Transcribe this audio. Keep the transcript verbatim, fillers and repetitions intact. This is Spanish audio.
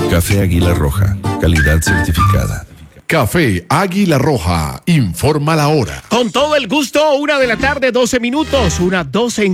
Café Águila Roja, calidad certificada. Café Águila Roja, informa la hora. Con todo el gusto, una de la tarde, doce minutos, una doce en